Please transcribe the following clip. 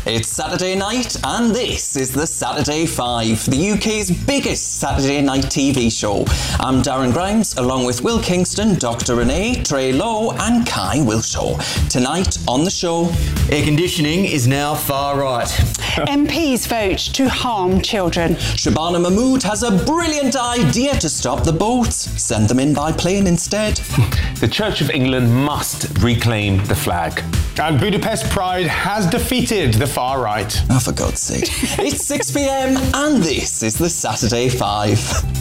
It's Saturday night and this is the Saturday 5, the UK's biggest Saturday night TV show. I'm Darren Grimes, along with Will Kingston, Dr. Renee, Trey Lowe and Kai Wilshaw. Tonight on the show... Air conditioning is now far right. MPs vote to harm children. Shabana Mahmood has a brilliant idea to stop the boats. Send them in by plane instead. The Church of England must reclaim the flag. And Budapest Pride has defeated the far right. Oh, for God's sake. It's 6 p.m. and this is the Saturday 5.